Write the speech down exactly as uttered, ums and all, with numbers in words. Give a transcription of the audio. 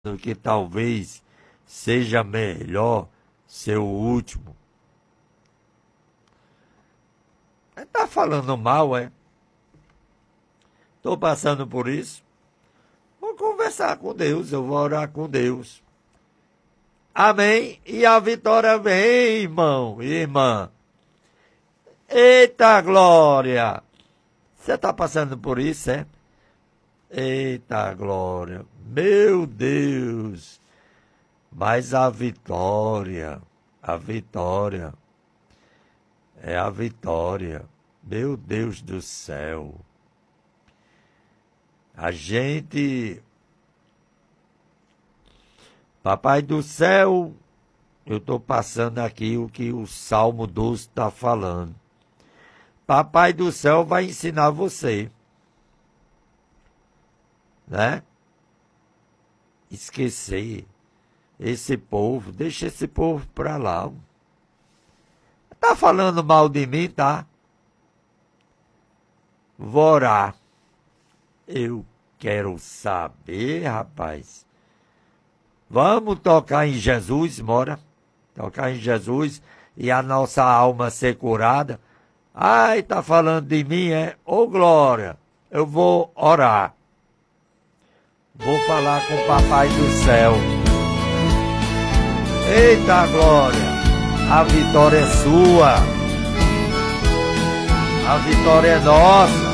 que talvez seja melhor ser o último. Tá falando mal, é? Tô passando por isso. Vou conversar com Deus, eu vou orar com Deus. Amém? E a vitória vem, irmão e irmã. Eita glória! Você tá passando por isso, é? Eita glória! Meu Deus! Mas a vitória, a vitória, é a vitória. Meu Deus do céu! A gente... Papai do céu, eu estou passando aqui o que o Salmo doze está falando. Papai do céu vai ensinar você, né? Esquecer esse povo, deixa esse povo para lá. Tá falando mal de mim, tá? Vou orar. Eu quero saber, rapaz. Vamos tocar em Jesus, bora. Tocar em Jesus e a nossa alma ser curada. Ai, tá falando de mim, é? Ô, glória, eu vou orar. Vou falar com o Papai do céu. Eita, glória, a vitória é sua. A vitória é nossa.